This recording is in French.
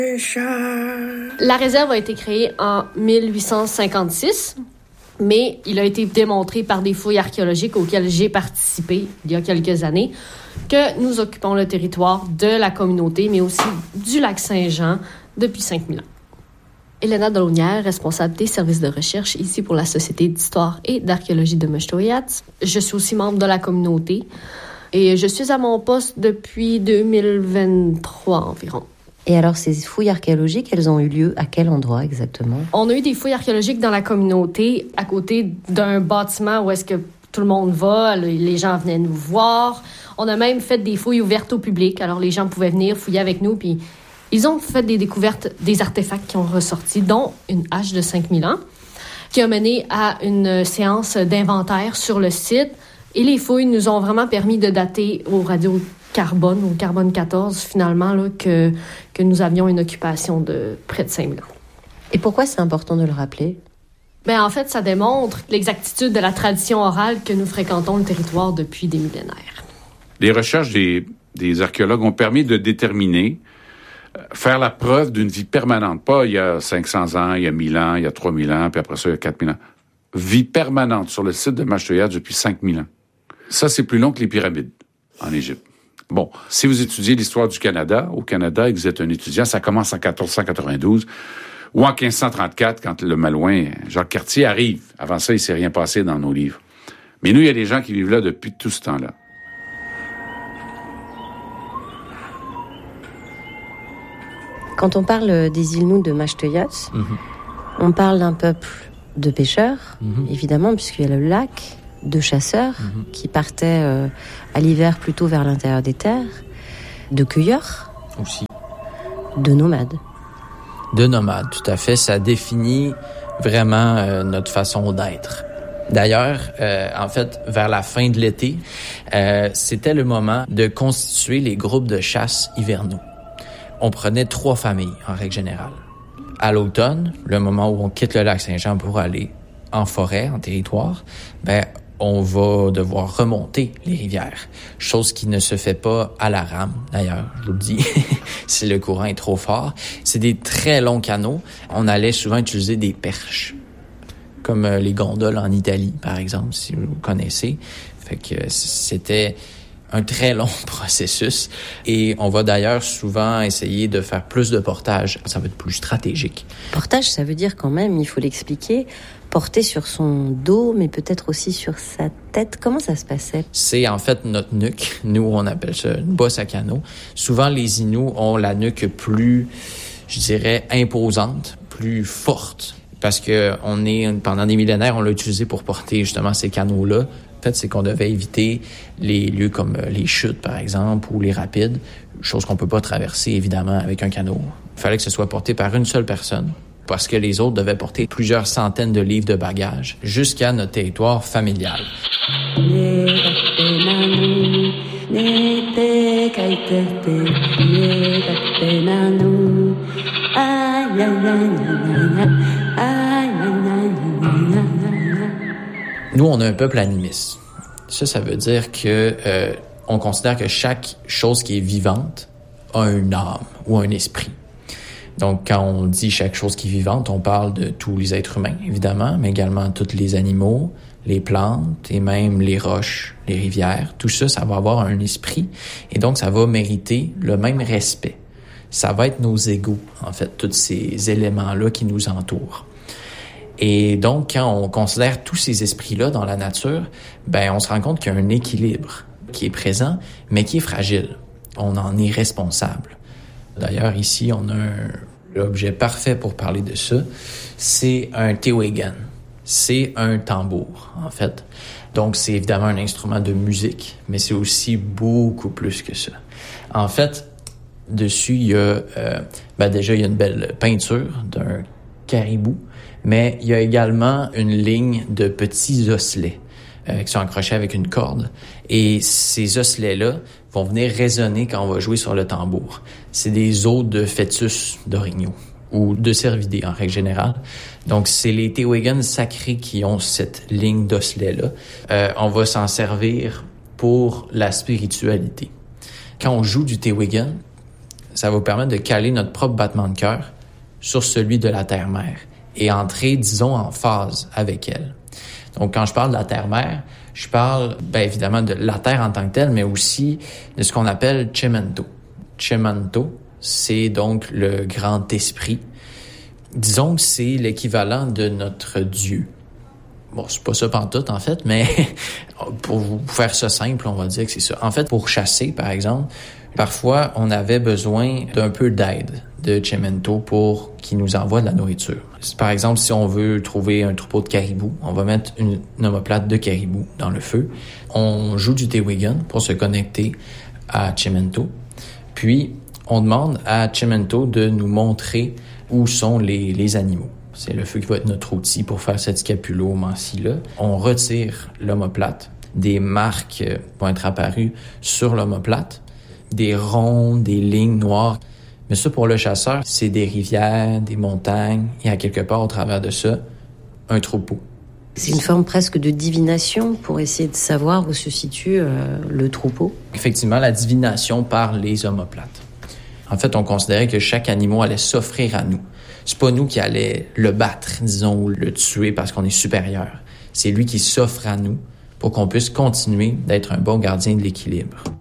La réserve a été créée en 1856, mais il a été démontré par des fouilles archéologiques auxquelles j'ai participé il y a quelques années que nous occupons le territoire de la communauté, mais aussi du lac Saint-Jean depuis 5000 ans. Elena Delaunière, responsable des services de recherche ici pour la Société d'histoire et d'archéologie de Meshtoyats. Je suis aussi membre de la communauté et je suis à mon poste depuis 2023 environ. Et alors, ces fouilles archéologiques, elles ont eu lieu à quel endroit exactement? On a eu des fouilles archéologiques dans la communauté, à côté d'un bâtiment où est-ce que tout le monde va, les gens venaient nous voir. On a même fait des fouilles ouvertes au public, alors les gens pouvaient venir fouiller avec nous, puis ils ont fait des découvertes, des artefacts qui ont ressorti, dont une hache de 5000 ans, qui a mené à une séance d'inventaire sur le site. Et les fouilles nous ont vraiment permis de dater au radiocarbone, au carbone 14, finalement, là, que nous avions une occupation de près de 5000 ans. Et pourquoi c'est important de le rappeler? En fait, ça démontre l'exactitude de la tradition orale que nous fréquentons le territoire depuis des millénaires. Les recherches des archéologues ont permis de déterminer, faire la preuve d'une vie permanente. Pas il y a 500 ans, il y a 1000 ans, il y a 3000 ans, puis après ça, il y a 4000 ans. Vie permanente sur le site de Meshtoyats depuis 5000 ans. Ça, c'est plus long que les pyramides en Égypte. Bon, si vous étudiez l'histoire du Canada, au Canada, et que vous êtes un étudiant, ça commence en 1492 ou en 1534, quand le Malouin, Jacques Cartier, arrive. Avant ça, il ne s'est rien passé dans nos livres. Mais nous, il y a des gens qui vivent là depuis tout ce temps-là. Quand on parle des Innu de Meshtoyats, on parle d'un peuple de pêcheurs, évidemment, puisqu'il y a le lac, de chasseurs qui partaient à l'hiver plutôt vers l'intérieur des terres, de cueilleurs, aussi, de nomades. De nomades, tout à fait. Ça définit vraiment notre façon d'être. D'ailleurs, en fait, vers la fin de l'été, c'était le moment de constituer les groupes de chasse hivernaux. On prenait 3 familles, en règle générale. À l'automne, le moment où on quitte le lac Saint-Jean pour aller en forêt, en territoire, on va devoir remonter les rivières. Chose qui ne se fait pas à la rame, d'ailleurs, je vous le dis, si le courant est trop fort. C'est des très longs canaux. On allait souvent utiliser des perches, comme les gondoles en Italie, par exemple, si vous connaissez. Fait que c'était un très long processus. Et on va d'ailleurs souvent essayer de faire plus de portage. Ça va être plus stratégique. Portage, ça veut dire quand même, il faut l'expliquer, porter sur son dos, mais peut-être aussi sur sa tête. Comment ça se passait? C'est en fait notre nuque. Nous, on appelle ça une bosse à canot. Souvent, les Inuits ont la nuque plus, je dirais, imposante, plus forte. Parce que pendant des millénaires, on l'a utilisé pour porter justement ces canots-là. En fait, c'est qu'on devait éviter les lieux comme les chutes, par exemple, ou les rapides, chose qu'on peut pas traverser, évidemment, avec un canot. Il fallait que ce soit porté par une seule personne, parce que les autres devaient porter plusieurs centaines de livres de bagages jusqu'à notre territoire familial. Nous, on a un peuple animiste. Ça veut dire que on considère que chaque chose qui est vivante a une âme ou un esprit. Donc, quand on dit chaque chose qui est vivante, on parle de tous les êtres humains, évidemment, mais également tous les animaux, les plantes et même les roches, les rivières. Tout ça, ça va avoir un esprit et donc ça va mériter le même respect. Ça va être nos égaux, en fait, tous ces éléments-là qui nous entourent. Et donc, quand on considère tous ces esprits-là dans la nature, on se rend compte qu'il y a un équilibre qui est présent, mais qui est fragile. On en est responsable. D'ailleurs, ici, on a l'objet parfait pour parler de ça. C'est un tewegan. C'est un tambour, en fait. Donc, c'est évidemment un instrument de musique, mais c'est aussi beaucoup plus que ça. En fait, dessus, il y a déjà, il y a une belle peinture d'un caribou, mais il y a également une ligne de petits osselets qui sont accrochés avec une corde. Et ces osselets-là vont venir résonner quand on va jouer sur le tambour. C'est des os de fœtus d'orignaux ou de cervidés en règle générale. Donc, c'est les Tewegans sacrés qui ont cette ligne d'osselets-là. On va s'en servir pour la spiritualité. Quand on joue du Tewegan, ça va vous permettre de caler notre propre battement de cœur sur celui de la terre-mère et entrer, disons, en phase avec elle. Donc, quand je parle de la terre-mère, je parle, évidemment, de la terre en tant que telle, mais aussi de ce qu'on appelle Chemanto. Chemanto, c'est donc le grand esprit. Disons que c'est l'équivalent de notre Dieu. Bon, c'est pas ça pantoute, en fait, mais pour vous faire ça simple, on va dire que c'est ça. En fait, pour chasser, par exemple, parfois, on avait besoin d'un peu d'aide de Chemanto pour qu'il nous envoie de la nourriture. Par exemple, si on veut trouver un troupeau de caribou, on va mettre une omoplate de caribou dans le feu. On joue du Tewigan pour se connecter à Chemanto. Puis, on demande à Chemanto de nous montrer où sont les animaux. C'est le feu qui va être notre outil pour faire cette scapulomancie-là. On retire l'omoplate. Des marques vont être apparues sur l'omoplate. Des ronds, des lignes noires. Mais ça, pour le chasseur, c'est des rivières, des montagnes, et à quelque part, au travers de ça, un troupeau. C'est une forme presque de divination pour essayer de savoir où se situe le troupeau. Effectivement, la divination par les omoplates. En fait, on considérait que chaque animal allait s'offrir à nous. C'est pas nous qui allait le battre, disons, ou le tuer parce qu'on est supérieur. C'est lui qui s'offre à nous pour qu'on puisse continuer d'être un bon gardien de l'équilibre.